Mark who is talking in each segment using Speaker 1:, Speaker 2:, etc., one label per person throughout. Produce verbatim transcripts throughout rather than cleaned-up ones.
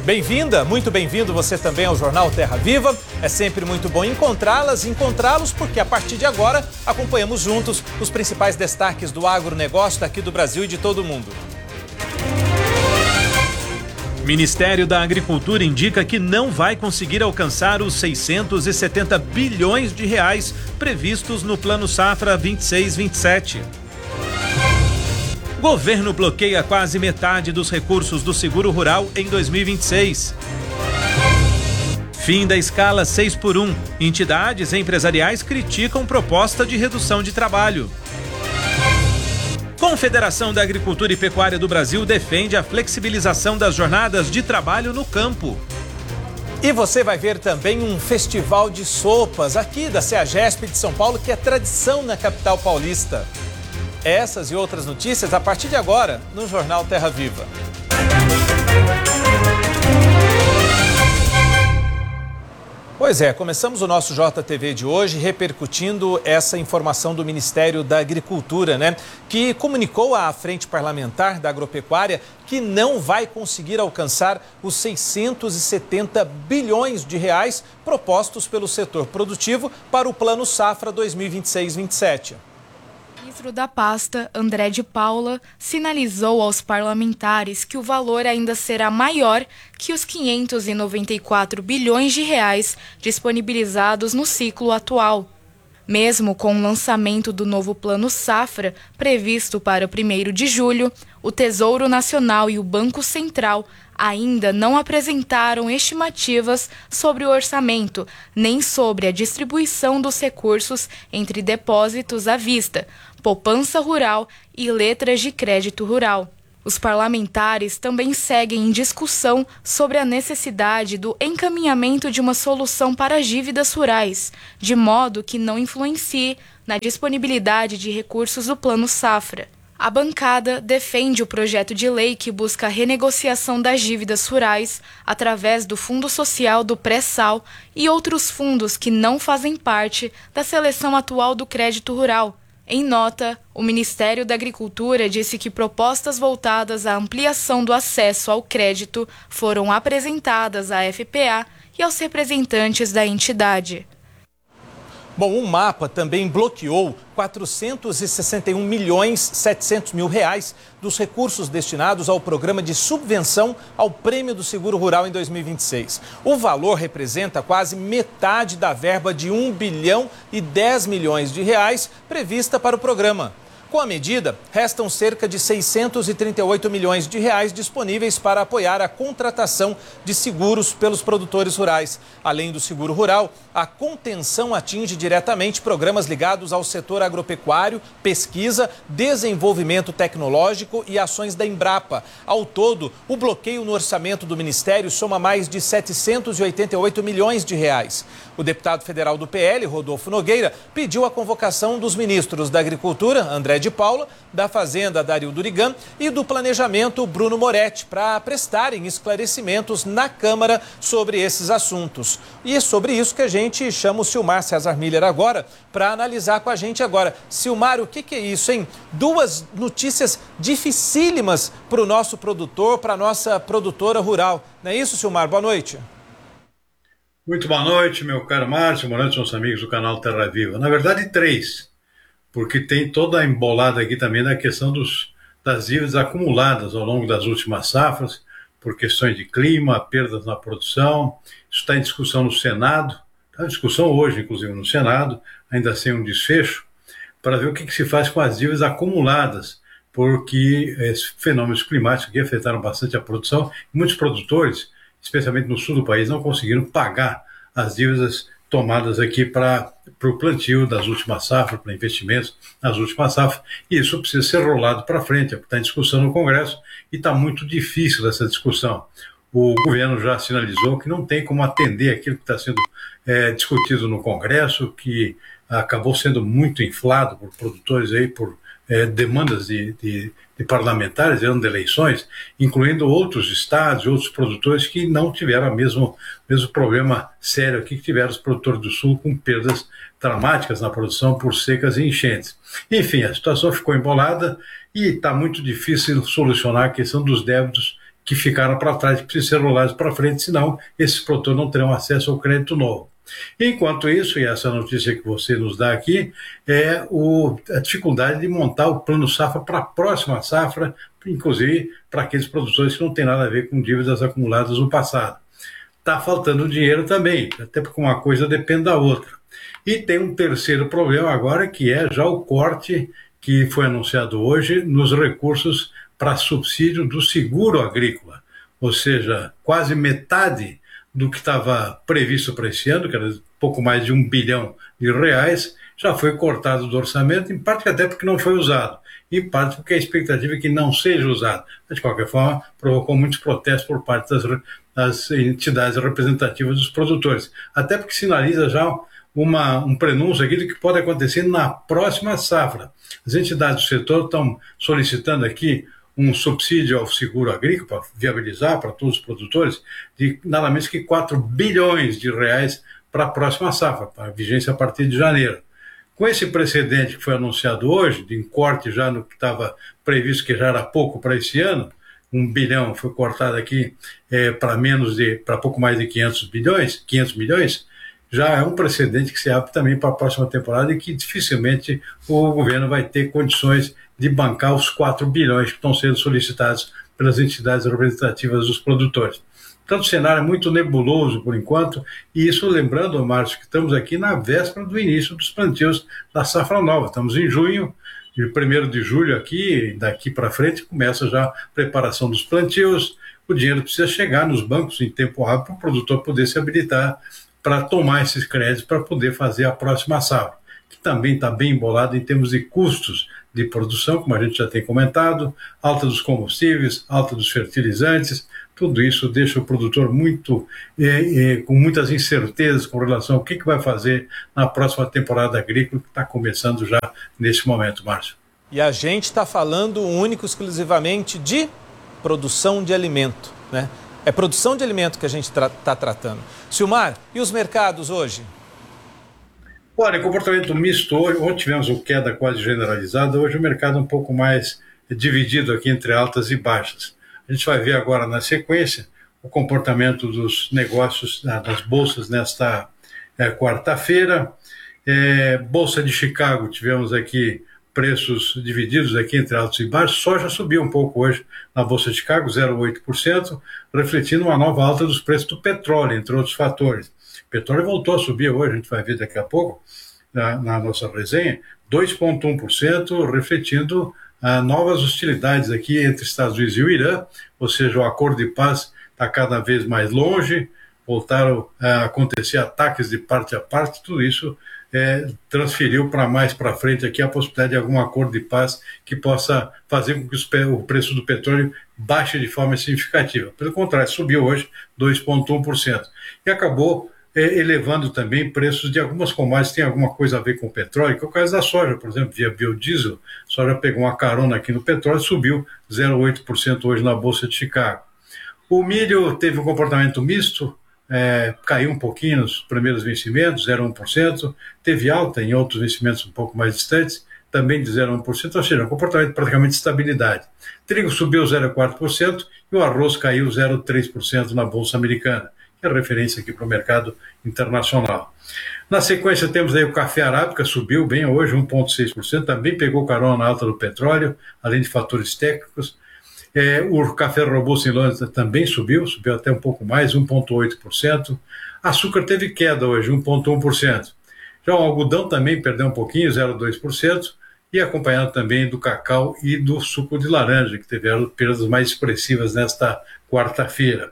Speaker 1: Bem-vinda, muito bem-vindo você também ao Jornal Terra Viva. É sempre muito bom encontrá-las e encontrá-los porque a partir de agora acompanhamos juntos os principais destaques do agronegócio daqui do Brasil e de todo o mundo. Ministério da Agricultura indica que não vai conseguir alcançar os seiscentos e setenta bilhões de reais previstos no Plano Safra vinte e seis vinte e sete. Governo bloqueia quase metade dos recursos do seguro rural em dois mil e vinte e seis. Fim da escala seis por um. Entidades empresariais criticam proposta de redução de trabalho. Confederação da Agricultura e Pecuária do Brasil defende a flexibilização das jornadas de trabalho no campo. E você vai ver também um festival de sopas aqui da CEAGESP de São Paulo, que é tradição na capital paulista. Essas e outras notícias a partir de agora no Jornal Terra Viva. Pois é, começamos o nosso J T V de hoje repercutindo essa informação do Ministério da Agricultura, né? Que comunicou à Frente Parlamentar da Agropecuária que não vai conseguir alcançar os seiscentos e setenta bilhões de reais propostos pelo setor produtivo para o Plano Safra dois mil e vinte e seis vinte e sete.
Speaker 2: O ministro da pasta, André de Paula, sinalizou aos parlamentares que o valor ainda será maior que os quinhentos e noventa e quatro bilhões de reais disponibilizados no ciclo atual. Mesmo com o lançamento do novo Plano Safra, previsto para o primeiro de julho, o Tesouro Nacional e o Banco Central ainda não apresentaram estimativas sobre o orçamento, nem sobre a distribuição dos recursos entre depósitos à vista, poupança rural e letras de crédito rural. Os parlamentares também seguem em discussão sobre a necessidade do encaminhamento de uma solução para as dívidas rurais, de modo que não influencie na disponibilidade de recursos do Plano Safra. A bancada defende o projeto de lei que busca a renegociação das dívidas rurais através do Fundo Social do Pré-Sal e outros fundos que não fazem parte da seleção atual do crédito rural. Em nota, o Ministério da Agricultura disse que propostas voltadas à ampliação do acesso ao crédito foram apresentadas à F P A e aos representantes da entidade.
Speaker 1: Bom, um mapa também bloqueou quatrocentos e sessenta e um milhões e setecentos mil reais dos recursos destinados ao programa de subvenção ao Prêmio do Seguro Rural em dois mil e vinte e seis. O valor representa quase metade da verba de um bilhão e dez milhões de reais prevista para o programa. Com a medida, restam cerca de seiscentos e trinta e oito milhões de reais disponíveis para apoiar a contratação de seguros pelos produtores rurais. Além do seguro rural, a contenção atinge diretamente programas ligados ao setor agropecuário, pesquisa, desenvolvimento tecnológico e ações da Embrapa. Ao todo, o bloqueio no orçamento do Ministério soma mais de setecentos e oitenta e oito milhões de reais. O deputado federal do P L, Rodolfo Nogueira, pediu a convocação dos ministros da Agricultura, André de Paula, da Fazenda, Dario Durigan, e do Planejamento, Bruno Moretti, para prestarem esclarecimentos na Câmara sobre esses assuntos. E é sobre isso que a gente chama o Silmar César Miller agora, para analisar com a gente agora. Silmar, o que, que é isso, hein? Duas notícias dificílimas para o nosso produtor, para a nossa produtora rural. Não é isso, Silmar? Boa noite.
Speaker 3: Muito boa noite, meu caro Márcio, boa noite aos amigos do canal Terra Viva. Na verdade, três, porque tem toda a embolada aqui também da questão dos, das dívidas acumuladas ao longo das últimas safras, por questões de clima, perdas na produção. Isso está em discussão no Senado, está em discussão hoje, inclusive, no Senado, ainda sem um desfecho, para ver o que, que se faz com as dívidas acumuladas, porque esses fenômenos climáticos aqui afetaram bastante a produção. Muitos produtores, especialmente no sul do país, não conseguiram pagar as dívidas tomadas aqui para o plantio das últimas safras, para investimentos nas últimas safras, e isso precisa ser rolado para frente, está em discussão no Congresso e está muito difícil essa discussão. O governo já sinalizou que não tem como atender aquilo que está sendo é, discutido no Congresso, que acabou sendo muito inflado por produtores aí, por é, demandas de, de, de parlamentares, de eleições, incluindo outros estados e outros produtores que não tiveram o mesmo, mesmo problema sério aqui que tiveram os produtores do Sul, com perdas dramáticas na produção por secas e enchentes. Enfim, a situação ficou embolada e está muito difícil solucionar a questão dos débitos que ficaram para trás, que precisam ser rolados para frente, senão esses produtores não terão acesso ao crédito novo. Enquanto isso, e essa notícia que você nos dá aqui, é o, a dificuldade de montar o plano safra para a próxima safra, inclusive para aqueles produtores que não têm nada a ver com dívidas acumuladas no passado. Está faltando dinheiro também, até porque uma coisa depende da outra. E tem um terceiro problema agora, que é já o corte que foi anunciado hoje nos recursos para subsídio do seguro agrícola, ou seja, quase metade do que estava previsto para esse ano, que era pouco mais de um bilhão de reais, já foi cortado do orçamento, em parte até porque não foi usado, em parte porque a expectativa é que não seja usado. Mas, de qualquer forma, provocou muitos protestos por parte das, das entidades representativas dos produtores, até porque sinaliza já uma, um prenúncio aqui do que pode acontecer na próxima safra. As entidades do setor estão solicitando aqui um subsídio ao seguro agrícola para viabilizar para todos os produtores de nada menos que quatro bilhões de reais para a próxima safra, para a vigência a partir de janeiro. Com esse precedente que foi anunciado hoje, de um corte já no que estava previsto, que já era pouco para esse ano, um bilhão foi cortado aqui é, para menos de, para pouco mais de quinhentos bilhões, quinhentos milhões, já é um precedente que se abre também para a próxima temporada e que dificilmente o governo vai ter condições de bancar os quatro bilhões que estão sendo solicitados pelas entidades representativas dos produtores. Então, o cenário é muito nebuloso por enquanto, e isso lembrando, Márcio, que estamos aqui na véspera do início dos plantios da safra nova. Estamos em junho, e primeiro de julho aqui, daqui para frente, começa já a preparação dos plantios. O dinheiro precisa chegar nos bancos em tempo rápido para o produtor poder se habilitar para tomar esses créditos para poder fazer a próxima safra, que também está bem embolado em termos de custos de produção, como a gente já tem comentado, alta dos combustíveis, alta dos fertilizantes. Tudo isso deixa o produtor muito, é, é, com muitas incertezas com relação ao que, que vai fazer na próxima temporada agrícola, que está começando já nesse momento, Márcio.
Speaker 1: E a gente está falando único, exclusivamente de produção de alimento, né? É produção de alimento que a gente está tra- tratando. Silmar, e os mercados hoje?
Speaker 3: Olha, comportamento misto hoje. Ontem tivemos uma queda quase generalizada, hoje o mercado um pouco mais dividido aqui entre altas e baixas. A gente vai ver agora na sequência o comportamento dos negócios das bolsas nesta é, quarta-feira. É, Bolsa de Chicago, tivemos aqui preços divididos aqui entre altos e baixos. Soja subiu um pouco hoje na Bolsa de Chicago, zero vírgula oito por cento, refletindo uma nova alta dos preços do petróleo, entre outros fatores. O petróleo voltou a subir hoje, a gente vai ver daqui a pouco, na, na nossa resenha, dois vírgula um por cento, refletindo ah, novas hostilidades aqui entre Estados Unidos e o Irã, ou seja, o acordo de paz está cada vez mais longe, voltaram a acontecer ataques de parte a parte, tudo isso é, transferiu para mais para frente aqui a possibilidade de algum acordo de paz que possa fazer com que os, o preço do petróleo baixe de forma significativa. Pelo contrário, subiu hoje dois vírgula um por cento e acabou é, elevando também preços de algumas commodities que têm alguma coisa a ver com o petróleo, que é o caso da soja, por exemplo, via biodiesel. A soja pegou uma carona aqui no petróleo, subiu zero vírgula oito por cento hoje na Bolsa de Chicago. O milho teve um comportamento misto, é, caiu um pouquinho nos primeiros vencimentos, zero vírgula um por cento, teve alta em outros vencimentos um pouco mais distantes, também de zero vírgula um por cento, ou seja, um comportamento praticamente de estabilidade. Trigo subiu zero vírgula quatro por cento e o arroz caiu zero vírgula três por cento na Bolsa Americana, que é referência aqui para o mercado internacional. Na sequência temos aí o café arábica, subiu bem hoje, um vírgula seis por cento, também pegou carona na alta do petróleo, além de fatores técnicos. É, o café robusto em Londres também subiu, subiu até um pouco mais, um vírgula oito por cento. Açúcar teve queda hoje, um vírgula um por cento. Já o algodão também perdeu um pouquinho, zero vírgula dois por cento, e acompanhado também do cacau e do suco de laranja, que tiveram perdas mais expressivas nesta quarta-feira.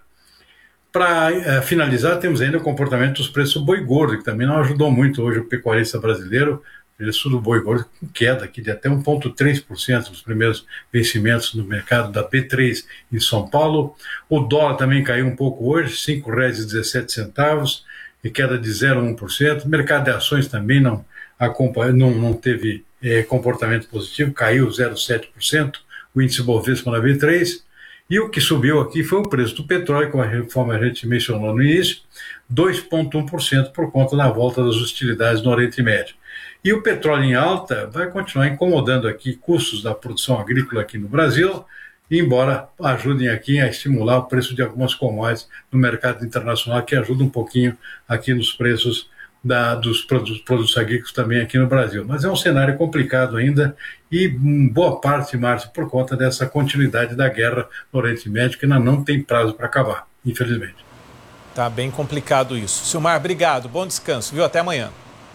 Speaker 3: Para uh, finalizar, temos ainda o comportamento dos preços do boi gordo, que também não ajudou muito hoje o pecuarista brasileiro. O preço do boi gordo com queda aqui de até um vírgula três por cento nos primeiros vencimentos no mercado da B três em São Paulo. O dólar também caiu um pouco hoje, cinco reais e dezessete centavos, e queda de zero vírgula um por cento. O mercado de ações também não, não, não teve eh, comportamento positivo, caiu zero vírgula sete por cento, o índice Bovespa na B três. E o que subiu aqui foi o preço do petróleo, conforme a gente mencionou no início, dois vírgula um por cento por conta da volta das hostilidades no Oriente Médio. E o petróleo em alta vai continuar incomodando aqui custos da produção agrícola aqui no Brasil embora ajudem aqui a estimular o preço de algumas commodities no mercado internacional, que ajuda um pouquinho aqui nos preços da, dos produtos, produtos agrícolas também aqui no Brasil. Mas é um cenário complicado ainda e em boa parte, Márcio, por conta dessa continuidade da guerra no Oriente Médio, que ainda não tem prazo para acabar, infelizmente.
Speaker 1: Tá bem complicado isso. Silmar, obrigado, bom descanso, viu? Até amanhã.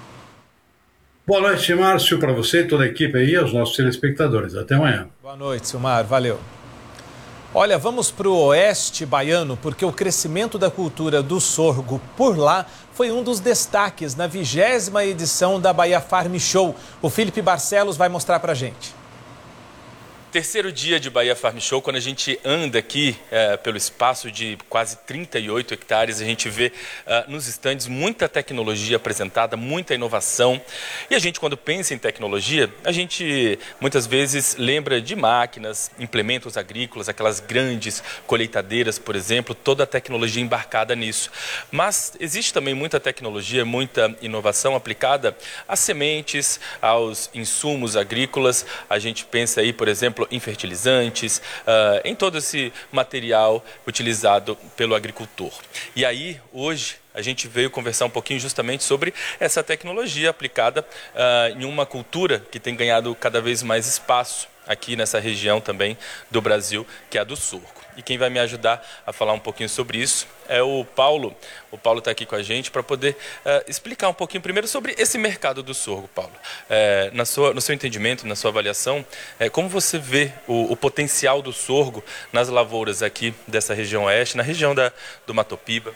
Speaker 3: Boa noite, Márcio, para você, toda a equipe aí e aos nossos telespectadores. Até amanhã.
Speaker 1: Boa noite, Silmar, valeu. Olha, vamos para o oeste baiano, porque o crescimento da cultura do sorgo por lá foi um dos destaques na vigésima edição da Bahia Farm Show. O Felipe Barcelos vai mostrar para a gente.
Speaker 4: Terceiro dia de Bahia Farm Show, quando a gente anda aqui é, pelo espaço de quase trinta e oito hectares, a gente vê é, nos estandes muita tecnologia apresentada, muita inovação. E a gente, quando pensa em tecnologia, a gente muitas vezes lembra de máquinas, implementos agrícolas, aquelas grandes colheitadeiras, por exemplo, toda a tecnologia embarcada nisso. Mas existe também muita tecnologia, muita inovação aplicada às sementes, aos insumos agrícolas. A gente pensa aí, por exemplo, em fertilizantes, uh, em todo esse material utilizado pelo agricultor. E aí, hoje, a gente veio conversar um pouquinho justamente sobre essa tecnologia aplicada uh, em uma cultura que tem ganhado cada vez mais espaço aqui nessa região também do Brasil, que é a do sorgo. E quem vai me ajudar a falar um pouquinho sobre isso é o Paulo. O Paulo está aqui com a gente para poder uh, explicar um pouquinho primeiro sobre esse mercado do sorgo, Paulo. É, na sua, no seu entendimento, na sua avaliação, é, como você vê o, o potencial do sorgo nas lavouras aqui dessa região oeste, na região da, do Mato Piba?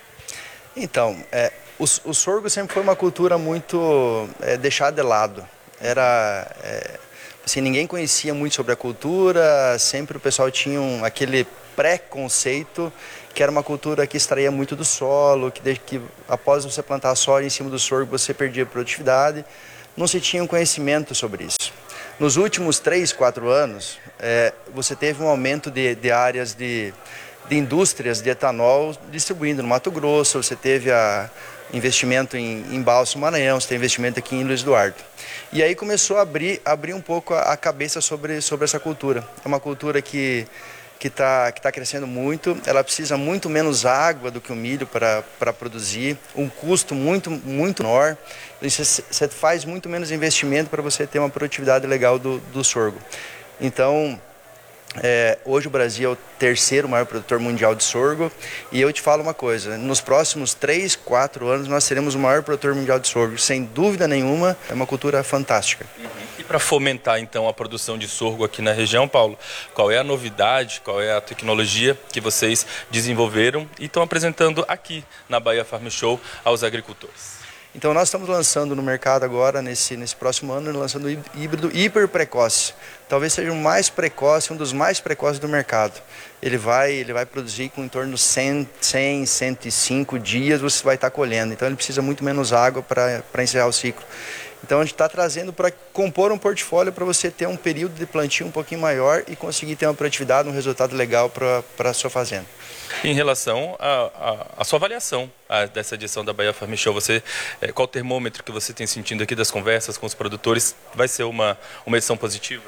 Speaker 5: Então, é, o, o sorgo sempre foi uma cultura muito é, deixada de lado. Era... É, assim, ninguém conhecia muito sobre a cultura, sempre o pessoal tinha um, aquele preconceito que era uma cultura que extraía muito do solo, que, que após você plantar soja em cima do sorgo você perdia produtividade, não se tinha um conhecimento sobre isso. Nos últimos três, quatro anos, é, você teve um aumento de, de áreas de, de indústrias de etanol distribuindo no Mato Grosso, você teve a investimento em, em Balsas, Maranhão, você tem investimento aqui em Luiz Eduardo. E aí começou a abrir, abrir um pouco a, a cabeça sobre, sobre essa cultura. É uma cultura que que está que tá crescendo muito, ela precisa muito menos água do que o milho para produzir, um custo muito, muito menor, você, você faz muito menos investimento para você ter uma produtividade legal do, do sorgo. Então, É, hoje o Brasil é o terceiro maior produtor mundial de sorgo e eu te falo uma coisa, nos próximos três, quatro anos nós seremos o maior produtor mundial de sorgo, sem dúvida nenhuma, é uma cultura fantástica.
Speaker 4: Uhum. E para fomentar então a produção de sorgo aqui na região, Paulo, qual é a novidade, qual é a tecnologia que vocês desenvolveram e estão apresentando aqui na Bahia Farm Show aos agricultores?
Speaker 5: Então nós estamos lançando no mercado agora, nesse, nesse próximo ano, lançando o híbrido hiper precoce. Talvez seja o mais precoce, um dos mais precoces do mercado. Ele vai, ele vai produzir com em torno de cem, cem, cento e cinco dias você vai estar colhendo. Então ele precisa muito menos água para para encerrar o ciclo. Então a gente está trazendo para compor um portfólio para você ter um período de plantio um pouquinho maior e conseguir ter uma produtividade, um resultado legal para para a sua fazenda.
Speaker 4: Em relação à sua avaliação a, dessa edição da Bahia Farm Show, você, é, qual o termômetro que você tem sentindo aqui das conversas com os produtores? Vai ser uma, uma edição positiva?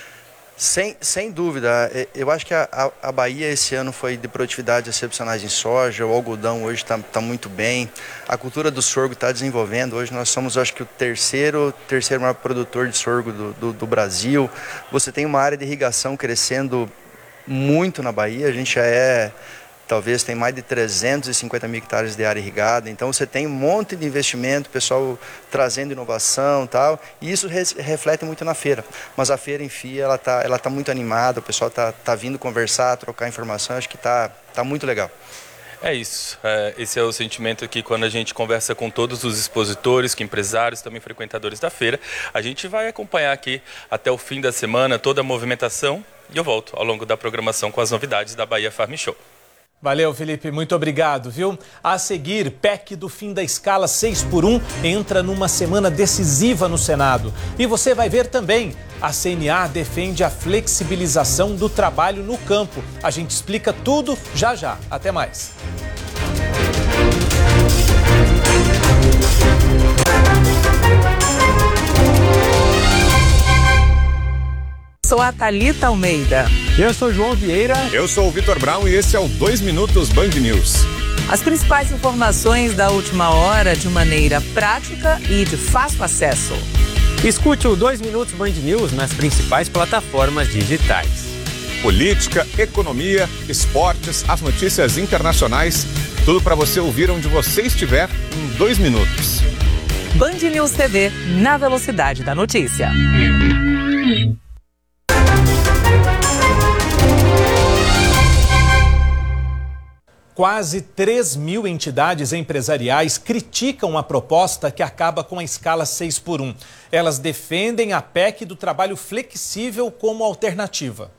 Speaker 5: Sem, sem dúvida, eu acho que a, a Bahia esse ano foi de produtividades excepcionais em soja, o algodão hoje está tá muito bem, a cultura do sorgo está desenvolvendo, hoje nós somos acho que o terceiro, terceiro maior produtor de sorgo do, do, do Brasil, você tem uma área de irrigação crescendo muito na Bahia, a gente já é... Talvez tem mais de trezentos e cinquenta mil hectares de área irrigada, então você tem um monte de investimento, o pessoal trazendo inovação e tal, e isso re reflete muito na feira. Mas a feira em si, ela está ela tá muito animada, o pessoal está tá vindo conversar, trocar informação, acho que está tá muito legal.
Speaker 4: É isso, é, esse é o sentimento aqui quando a gente conversa com todos os expositores, com empresários, também frequentadores da feira. A gente vai acompanhar aqui até o fim da semana toda a movimentação e eu volto ao longo da programação com as novidades da Bahia Farm Show.
Speaker 1: Valeu, Felipe, muito obrigado, viu? A seguir, P E C do fim da escala seis por um entra numa semana decisiva no Senado. E você vai ver também, a C N A defende a flexibilização do trabalho no campo. A gente explica tudo já já. Até mais.
Speaker 6: sou a Thalita Almeida.
Speaker 7: Eu sou João Vieira.
Speaker 8: Eu sou o Vitor Brown e esse é o dois Minutos Band News.
Speaker 6: As principais informações da última hora de maneira prática e de fácil acesso.
Speaker 7: Escute o dois Minutos Band News nas principais plataformas digitais.
Speaker 8: Política, economia, esportes, as notícias internacionais, tudo para você ouvir onde você estiver em dois minutos.
Speaker 6: Band News T V, na velocidade da notícia.
Speaker 1: Quase três mil entidades empresariais criticam a proposta que acaba com a escala seis por um. Elas defendem a P E C do trabalho flexível como alternativa.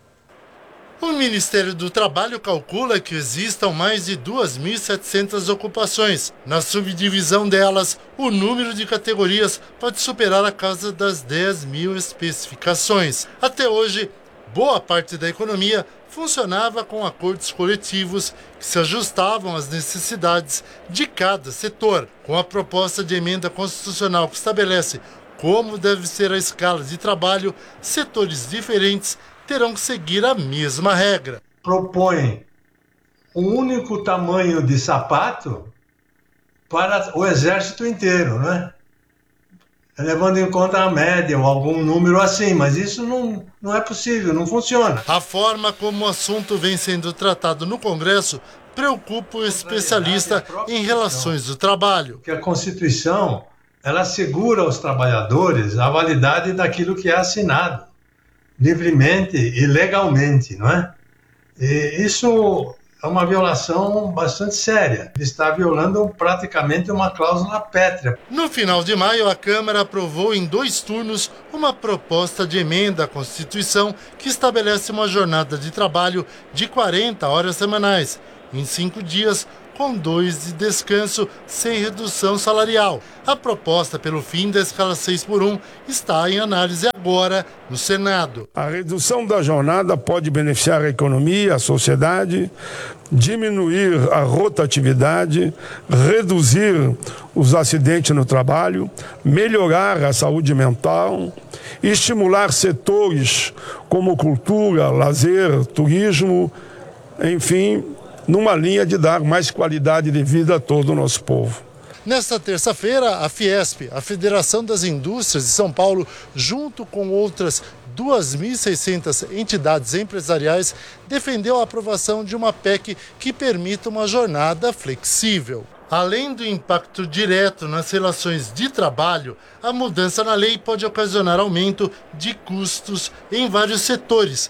Speaker 9: O Ministério do Trabalho calcula que existam mais de duas mil e setecentas ocupações. Na subdivisão delas, o número de categorias pode superar a casa das dez mil especificações. Até hoje, boa parte da economia funcionava com acordos coletivos que se ajustavam às necessidades de cada setor. Com a proposta de emenda constitucional que estabelece como deve ser a escala de trabalho, setores diferentes terão que seguir a mesma regra.
Speaker 10: Propõe um único tamanho de sapato para o exército inteiro, né? Levando em conta a média ou algum número assim, mas isso não, não é possível, não funciona.
Speaker 9: A forma como o assunto vem sendo tratado no Congresso preocupa o especialista em relações do trabalho.
Speaker 10: Que a Constituição, ela assegura aos trabalhadores a validade daquilo que é assinado, livremente e legalmente, não é? E isso é uma violação bastante séria. Ele está violando praticamente uma cláusula pétrea.
Speaker 9: No final de maio, a Câmara aprovou em dois turnos uma proposta de emenda à Constituição que estabelece uma jornada de trabalho de quarenta horas semanais, em cinco dias, com dois de descanso, sem redução salarial. A proposta pelo fim da escala seis por um está em análise agora no Senado.
Speaker 11: A redução da jornada pode beneficiar a economia, a sociedade, diminuir a rotatividade, reduzir os acidentes no trabalho, melhorar a saúde mental, estimular setores como cultura, lazer, turismo, enfim, numa linha de dar mais qualidade de vida a todo o nosso povo.
Speaker 9: Nesta terça-feira, a Fiesp, a Federação das Indústrias de São Paulo, junto com outras duas mil e seiscentas entidades empresariais, defendeu a aprovação de uma P E C que permita uma jornada flexível. Além do impacto direto nas relações de trabalho, a mudança na lei pode ocasionar aumento de custos em vários setores.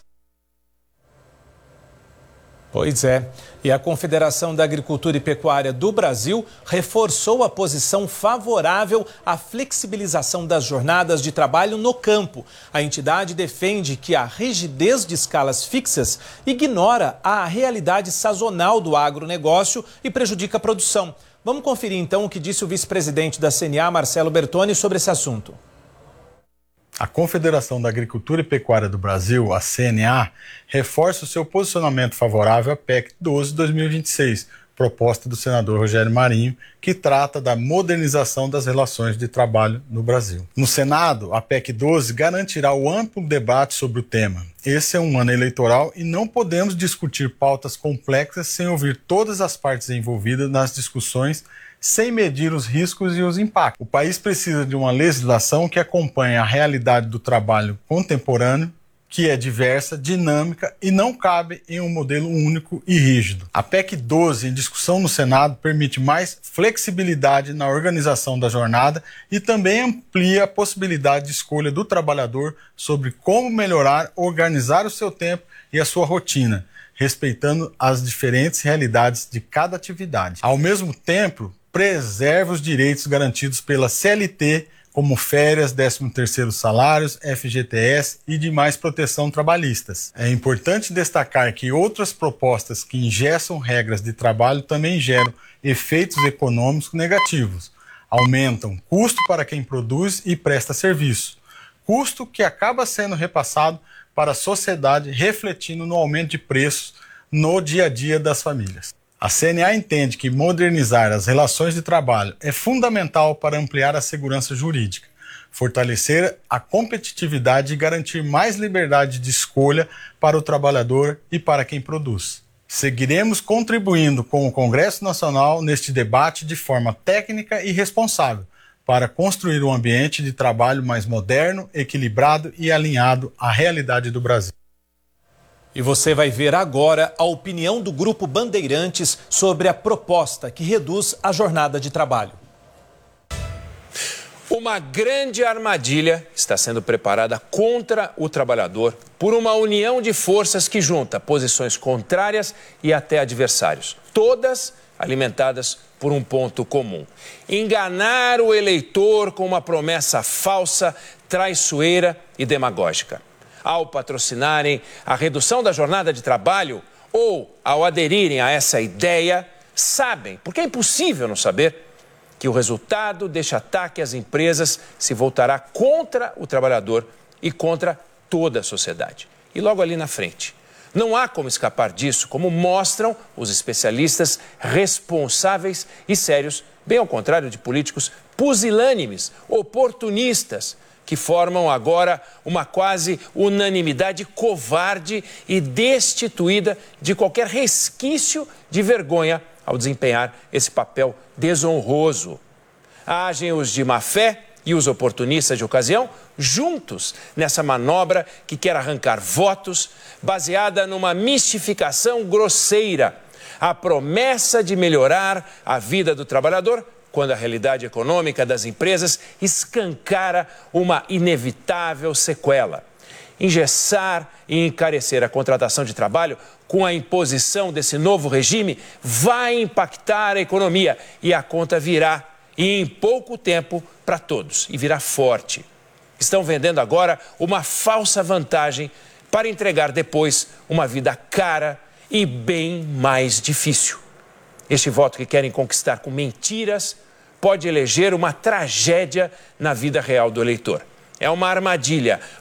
Speaker 1: Pois é. E a Confederação da Agricultura e Pecuária do Brasil reforçou a posição favorável à flexibilização das jornadas de trabalho no campo. A entidade defende que a rigidez de escalas fixas ignora a realidade sazonal do agronegócio e prejudica a produção. Vamos conferir então o que disse o vice-presidente da C N A, Marcelo Bertoni, sobre esse assunto.
Speaker 12: A Confederação da Agricultura e Pecuária do Brasil, a C N A, reforça o seu posicionamento favorável à P E C doze de dois mil e vinte e seis, proposta do senador Rogério Marinho, que trata da modernização das relações de trabalho no Brasil. No Senado, a P E C doze garantirá o amplo debate sobre o tema. Esse é um ano eleitoral e não podemos discutir pautas complexas sem ouvir todas as partes envolvidas nas discussões, sem medir os riscos e os impactos. O país precisa de uma legislação que acompanhe a realidade do trabalho contemporâneo, que é diversa, dinâmica e não cabe em um modelo único e rígido. A P E C doze, em discussão no Senado, permite mais flexibilidade na organização da jornada e também amplia a possibilidade de escolha do trabalhador sobre como melhorar, organizar o seu tempo e a sua rotina, respeitando as diferentes realidades de cada atividade. Ao mesmo tempo, preserva os direitos garantidos pela C L T, como férias, décimo terceiro salários, F G T S e demais proteção trabalhistas. É importante destacar que outras propostas que engessam regras de trabalho também geram efeitos econômicos negativos. Aumentam custo para quem produz e presta serviço. Custo que acaba sendo repassado para a sociedade, refletindo no aumento de preços no dia a dia das famílias. A C N A entende que modernizar as relações de trabalho é fundamental para ampliar a segurança jurídica, fortalecer a competitividade e garantir mais liberdade de escolha para o trabalhador e para quem produz. Seguiremos contribuindo com o Congresso Nacional neste debate de forma técnica e responsável, para construir um ambiente de trabalho mais moderno, equilibrado e alinhado à realidade do Brasil.
Speaker 1: E você vai ver agora a opinião do Grupo Bandeirantes sobre a proposta que reduz a jornada de trabalho.
Speaker 13: Uma grande armadilha está sendo preparada contra o trabalhador por uma união de forças que junta posições contrárias e até adversários, todas alimentadas por um ponto comum: enganar o eleitor com uma promessa falsa, traiçoeira e demagógica. Ao patrocinarem a redução da jornada de trabalho ou ao aderirem a essa ideia, sabem, porque é impossível não saber, que o resultado deste ataque às empresas se voltará contra o trabalhador e contra toda a sociedade. E logo ali na frente, não há como escapar disso, como mostram os especialistas responsáveis e sérios, bem ao contrário de políticos pusilânimes, oportunistas, que formam agora uma quase unanimidade covarde e destituída de qualquer resquício de vergonha ao desempenhar esse papel desonroso. Agem os de má fé e os oportunistas de ocasião juntos nessa manobra que quer arrancar votos baseada numa mistificação grosseira, a promessa de melhorar a vida do trabalhador, quando a realidade econômica das empresas escancara uma inevitável sequela. Engessar e encarecer a contratação de trabalho com a imposição desse novo regime vai impactar a economia e a conta virá, e em pouco tempo, para todos, e virá forte. Estão vendendo agora uma falsa vantagem para entregar depois uma vida cara e bem mais difícil. Este voto que querem conquistar com mentiras pode eleger uma tragédia na vida real do eleitor. É uma armadilha